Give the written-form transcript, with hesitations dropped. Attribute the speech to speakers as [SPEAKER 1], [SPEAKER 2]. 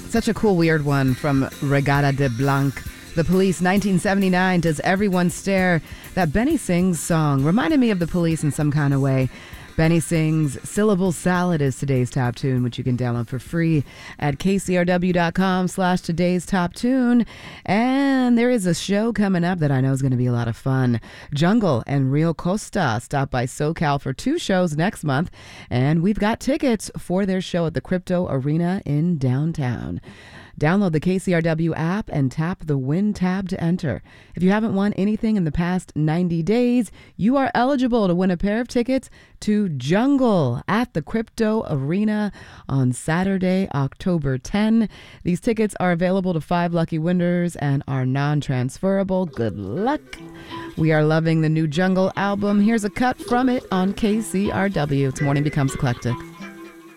[SPEAKER 1] Such a cool, weird one from Regata de Blanc. The Police, 1979, Does Everyone Stare? That Benny Sings song reminded me of The Police in some kind of way. Benny Sings Syllable Salad is today's top tune, which you can download for free at kcrw.com/today's top tune. And there is a show coming up that I know is going to be a lot of fun. Jungle and Rio Costa stop by SoCal for 2 shows next month, and we've got tickets for their show at the Crypto Arena in downtown. Download the KCRW app and tap the Win tab to enter. If you haven't won anything in the past 90 days, you are eligible to win a pair of tickets to Jungle at the Crypto Arena on Saturday, October 10. These tickets are available to 5 lucky winners and are non-transferable. Good luck. We are loving the new Jungle album. Here's a cut from it on KCRW. It's Morning Becomes Eclectic.